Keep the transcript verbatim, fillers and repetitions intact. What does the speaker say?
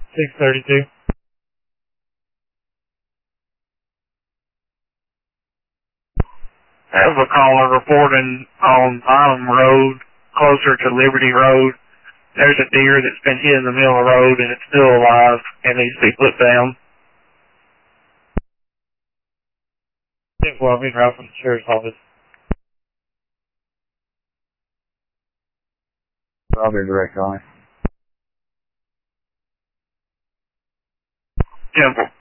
six thirty-two. That was a caller reporting on Bottom Road, closer to Liberty Road. There's a deer that's been hit in the middle of the road and it's still alive and needs to be put down. Well, we drive from the sheriff's office. I'll be direct on it. Temple.